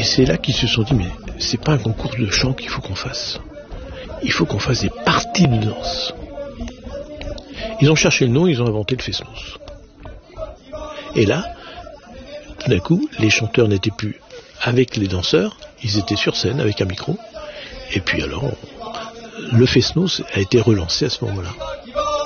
c'est là qu'ils se sont dit, mais c'est pas un concours de chant qu'il faut qu'on fasse. Il faut qu'on fasse des parties de danse. Ils ont cherché le nom, ils ont inventé le Festnos. Et là, tout d'un coup, les chanteurs n'étaient plus avec les danseurs, ils étaient sur scène avec un micro. Et puis alors, le Festnos a été relancé à ce moment-là.